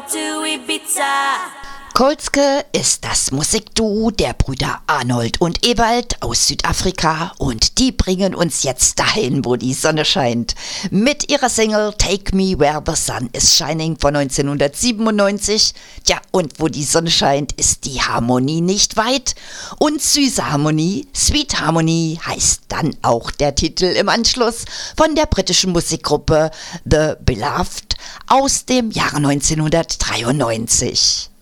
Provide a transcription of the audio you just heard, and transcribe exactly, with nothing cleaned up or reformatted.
to Ibiza. Kolske ist das Musikduo der Brüder Arnold und Ewald aus Südafrika und die bringen uns jetzt dahin, wo die Sonne scheint. Mit ihrer Single Take Me Where the Sun is Shining von neunzehnhundertsiebenundneunzig. Tja, und wo die Sonne scheint, ist die Harmonie nicht weit. Und süße Harmonie, Sweet Harmony heißt dann auch der Titel im Anschluss von der britischen Musikgruppe The Beloved aus dem Jahre neunzehnhundertdreiundneunzig.